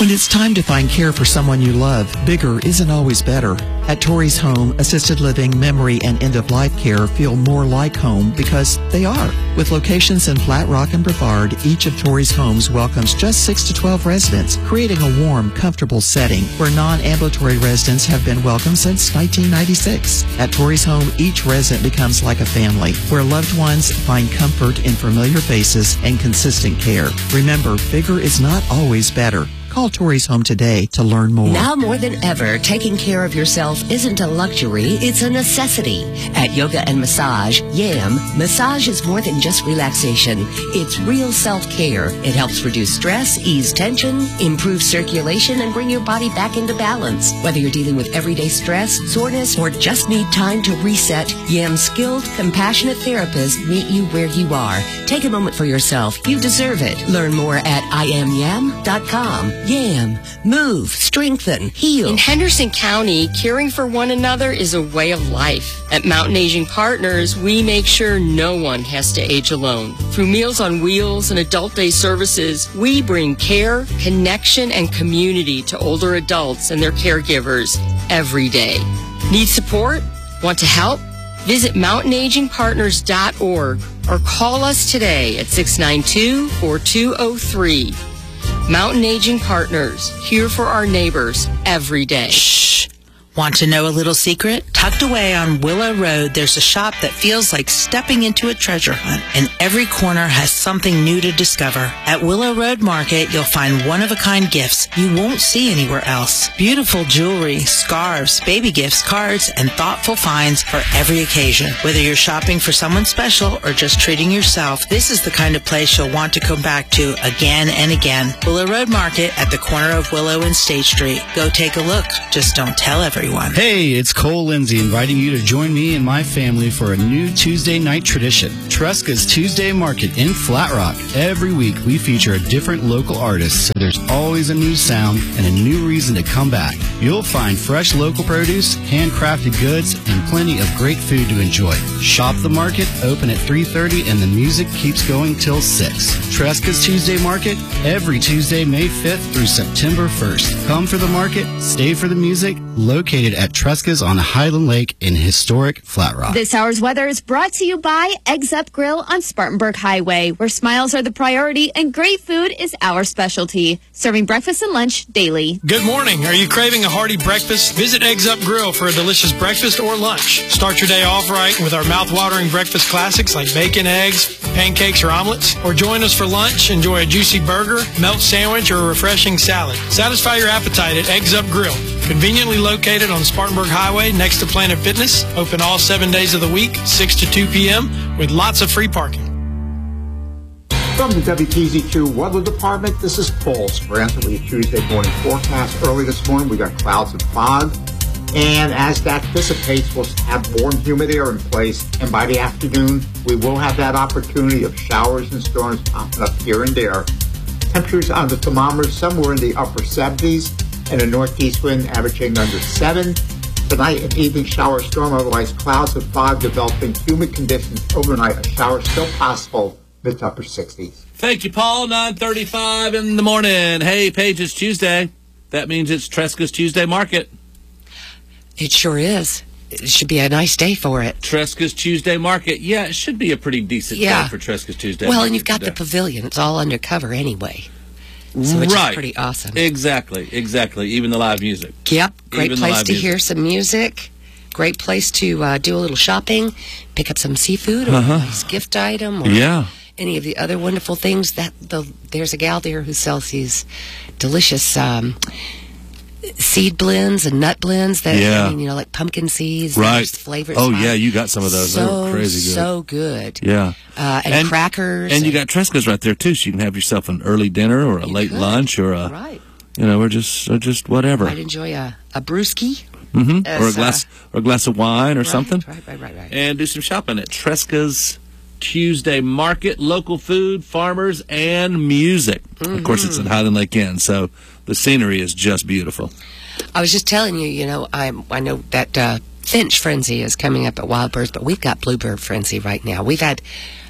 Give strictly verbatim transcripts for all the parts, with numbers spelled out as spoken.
When it's time to find care for someone you love, bigger isn't always better. At Torrey's Home, assisted living, memory, and end-of-life care feel more like home because they are. With locations in Flat Rock and Brevard, each of Torrey's homes welcomes just six to twelve residents, creating a warm, comfortable setting where non-ambulatory residents have been welcome since nineteen ninety-six. At Torrey's Home, each resident becomes like a family, where loved ones find comfort in familiar faces and consistent care. Remember, bigger is not always better. Call Torrey's Home today to learn more. Now more than ever, taking care of yourself isn't a luxury, it's a necessity. At Yoga and Massage, YAM, massage is more than just relaxation. It's real self-care. It helps reduce stress, ease tension, improve circulation, and bring your body back into balance. Whether you're dealing with everyday stress, soreness, or just need time to reset, YAM's skilled, compassionate therapists meet you where you are. Take a moment for yourself. You deserve it. Learn more at I am yam dot com. YAM. Move, strengthen, heal. In Henderson County, caring for one another is a way of life. At Mountain Aging Partners, we make sure no one has to age alone. Through Meals on Wheels and Adult Day services, we bring care, connection, and community to older adults and their caregivers every day. Need support? Want to help? Visit mountain aging partners dot org or call us today at six nine two, four two zero three. Mountain Aging Partners, here for our neighbors every day. Shh. Want to know a little secret? Tucked away on Willow Road, there's a shop that feels like stepping into a treasure hunt, and every corner has something new to discover. At Willow Road Market, you'll find one-of-a-kind gifts you won't see anywhere else. Beautiful jewelry, scarves, baby gifts, cards, and thoughtful finds for every occasion. Whether you're shopping for someone special or just treating yourself, this is the kind of place you'll want to come back to again and again. Willow Road Market at the corner of Willow and State Street. Go take a look. Just don't tell everyone. Hey, it's Cole Lindsay inviting you to join me and my family for a new Tuesday night tradition, Tresca's Tuesday Market in Flat Rock. Every week we feature a different local artist, so there's always a new sound and a new reason to come back. You'll find fresh local produce, handcrafted goods, and plenty of great food to enjoy. Shop the market, open at three thirty, and the music keeps going till six. Tresca's Tuesday Market, every Tuesday, May fifth through September first. Come for the market, stay for the music, located at Tresca's on Highland Lake in historic Flat Rock. This hour's weather is brought to you by Eggs Up Grill on Spartanburg Highway, where smiles are the priority and great food is our specialty. Serving breakfast and lunch daily. Good morning. Are you craving a hearty breakfast? Visit Eggs Up Grill for a delicious breakfast or lunch. Start your day off right with our mouth-watering breakfast classics like bacon, eggs, pancakes, or omelets. Or join us for lunch. Enjoy a juicy burger, melt sandwich, or a refreshing salad. Satisfy your appetite at Eggs Up Grill. Conveniently located on Spartanburg Highway next to Planet Fitness. Open all seven days of the week, six to two p.m. with lots of free parking. From the W T Z Q Weather Department, this is Paul Sprant with your Tuesday morning forecast. Early this morning, we got clouds and fog. And as that dissipates, we'll have warm, humid air in place. And by the afternoon, we will have that opportunity of showers and storms popping up here and there. Temperatures on the thermometer somewhere in the upper seventies. And a northeast wind averaging under seven. Tonight, an evening shower storm, otherwise clouds and fog developing, humid conditions overnight. A shower still possible, mid to upper sixties. Thank you, Paul. nine thirty-five in the morning. Hey, Paige, it's Tuesday. That means it's Tresca's Tuesday Market. It sure is. It should be a nice day for it. Tresca's Tuesday Market. Yeah, it should be a pretty decent yeah. day for Tresca's Tuesday well, Market. Well, and you've got today. the pavilion. It's all undercover anyway. So which right. is pretty awesome. Exactly, exactly. Even the live music. Yep. Great Even place to music. hear some music. Great place to uh, do a little shopping, pick up some seafood or uh-huh. a nice gift item or yeah. any of the other wonderful things. That the There's a gal there who sells these delicious um, seed blends and nut blends that, yeah. I mean, you know, like pumpkin seeds. Right. Flavors. Oh, yeah, you got some of those. So, they were crazy good. So good. Yeah. Uh, and, and crackers. And, and you got Tresca's right there, too, so you can have yourself an early dinner or a late could. lunch or a, right. you know, or just, or just whatever. Might enjoy a, a brewski. Mm-hmm. As, or a glass uh, or a glass of wine or right, something. Right, right, right, right. And do some shopping at Tresca's Tuesday Market. Local food, farmers, and music. Mm-hmm. Of course, it's at Highland Lake Inn, so the scenery is just beautiful. I was just telling you, you know, I I know that uh, Finch Frenzy is coming up at Wild Birds, but we've got Bluebird Frenzy right now. We've had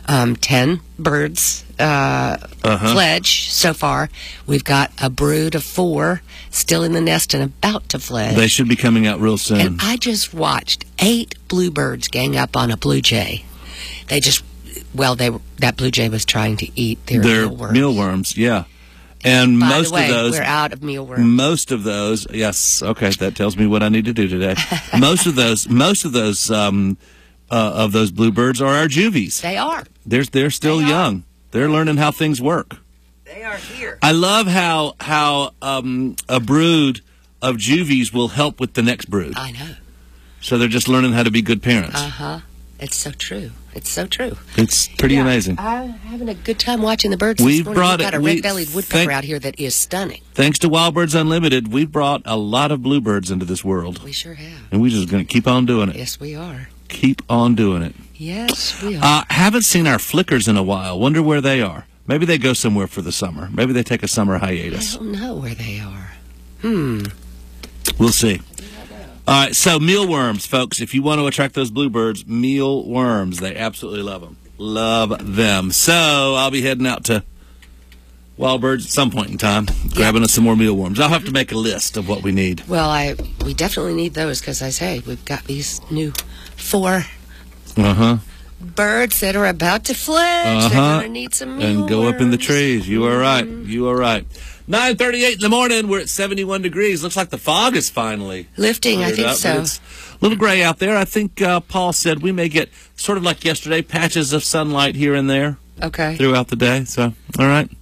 um, ten birds uh, Uh-huh. fledge so far. We've got a brood of four still in the nest and about to fledge. They should be coming out real soon. And I just watched eight bluebirds gang up on a blue jay. They just, well, they were, that blue jay was trying to eat their They're mealworms. mealworms, yeah. And By most the way, of those, we're out of mealworms. most of those, yes, okay, that tells me what I need to do today. most of those, most of those, um, uh, of those bluebirds are our juvies. They are. They're they're still They are. young. They're learning how things work. They are here. I love how how um, a brood of juvies will help with the next brood. I know. So they're just learning how to be good parents. Uh huh. It's so true. It's so true. It's pretty Yeah, amazing. I'm having a good time watching the birds. We've this morning. brought We've got it- a we- red-bellied woodpecker thank- out here that is stunning. Thanks to Wild Birds Unlimited, we've brought a lot of bluebirds into this world. We sure have. And we're just going to keep on doing it. Yes, we are. Keep on doing it. Yes, we are. Uh, haven't seen our flickers in a while. Wonder where they are. Maybe they go somewhere for the summer. Maybe they take a summer I hiatus. don't know where they are. Hmm. We'll see. All right, so mealworms, folks. If you want to attract those bluebirds, mealworms. They absolutely love them. Love them. So I'll be heading out to Wild Birds at some point in time, grabbing us some more mealworms. I'll have to make a list of what we need. Well, I we definitely need those because I say we've got these new four Uh-huh. birds that are about to fledge. Uh-huh. They're going to need some And go up in the mealworms. trees. You are right. You are right. nine thirty-eight in the morning. We're at seventy-one degrees. Looks like the fog is finally Lifting, I cleared think up, so. but it's a little gray out there. I think uh, Paul said we may get, sort of like yesterday, patches of sunlight here and there Okay. throughout the day. So, all right.